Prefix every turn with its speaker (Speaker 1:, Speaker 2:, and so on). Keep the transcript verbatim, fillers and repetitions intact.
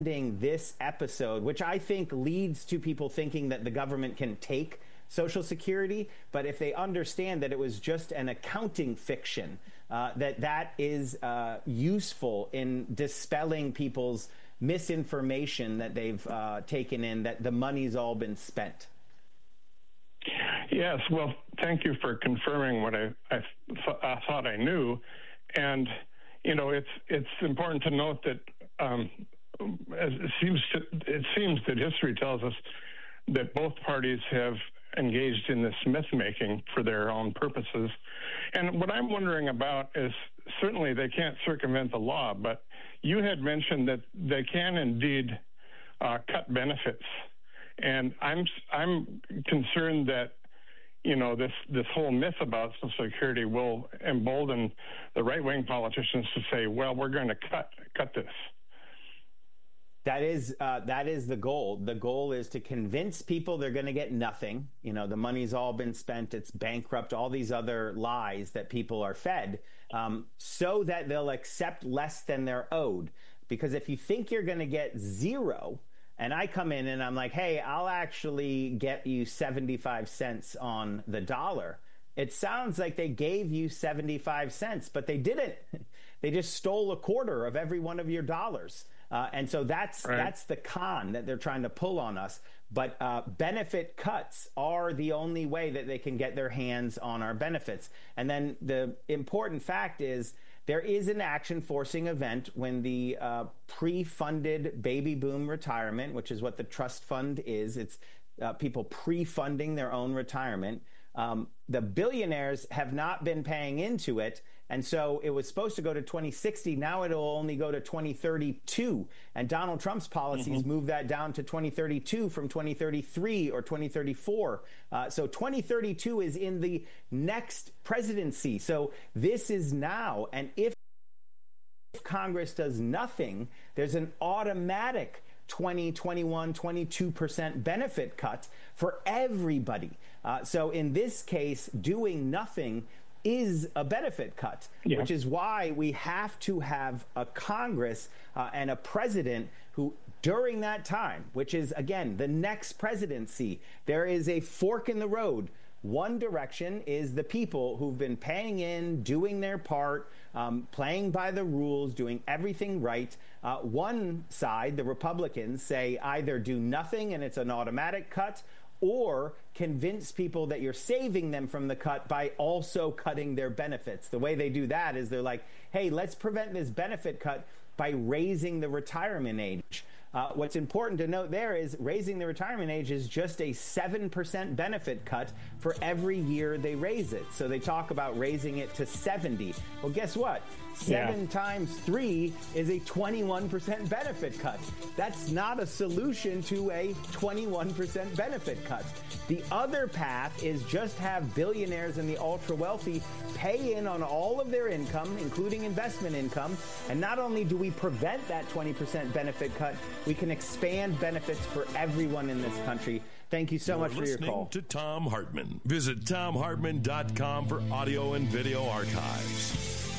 Speaker 1: this episode, which I think leads to people thinking that the government can take Social Security, but if they understand that it was just an accounting fiction, uh, that that is uh, useful in dispelling people's misinformation that they've uh, taken in, that the money's all been spent.
Speaker 2: Yes, well, thank you for confirming what I, I, th- I thought I knew. And, you know, it's it's important to note that um, as it seems to, it seems that history tells us that both parties have engaged in this myth-making for their own purposes. And what I'm wondering about is, certainly they can't circumvent the law, but you had mentioned that they can indeed uh, cut benefits. And I'm I'm concerned that, you know, this, this whole myth about Social Security will embolden the right-wing politicians to say, well, we're going to cut cut this.
Speaker 1: That is uh, that is the goal. The goal is to convince people they're going to get nothing. You know, the money's all been spent. It's bankrupt. All these other lies that people are fed, um, so that they'll accept less than they're owed. Because if you think you're going to get zero, and I come in and I'm like, hey, I'll actually get you seventy-five cents on the dollar. It sounds like they gave you seventy-five cents, but they didn't. They just stole a quarter of every one of your dollars. Uh, and so that's right. That's the con that they're trying to pull on us. But uh, benefit cuts are the only way that they can get their hands on our benefits. And then the important fact is there is an action forcing event when the uh, pre-funded baby boom retirement, which is what the trust fund is. It's uh, people pre-funding their own retirement. Um, the billionaires have not been paying into it. And so it was supposed to go to twenty sixty. Now it'll only go to twenty thirty-two. And Donald Trump's policies mm-hmm. move that down to twenty thirty-two from twenty thirty-three or twenty thirty-four. Uh, so twenty thirty-two is in the next presidency. So this is now. And if Congress does nothing, there's an automatic twenty, twenty-one, twenty-two percent benefit cut for everybody. Uh, so in this case, doing nothing is a benefit cut, yeah. which is why we have to have a Congress uh, and a president who, during that time, which is, again, the next presidency, there is a fork in the road. One direction is the people who've been paying in, doing their part, um, playing by the rules, doing everything right. Uh, one side, the Republicans, say either do nothing and it's an automatic cut, or convince people that you're saving them from the cut by also cutting their benefits. The way they do that is they're like, hey, let's prevent this benefit cut by raising the retirement age. Uh, what's important to note there is raising the retirement age is just a seven percent benefit cut for every year they raise it. So they talk about raising it to seventy. Well, guess what? Seven yeah. times three is a twenty-one percent benefit cut. That's not a solution to a twenty-one percent benefit cut. The other path is just have billionaires and the ultra wealthy pay in on all of their income, including investment income. And not only do we prevent that twenty percent benefit cut, we can expand benefits for everyone in this country. Thank you so
Speaker 3: You're
Speaker 1: much for your call.
Speaker 3: Listening to Thom Hartmann. Visit thom hartmann dot com for audio and video archives.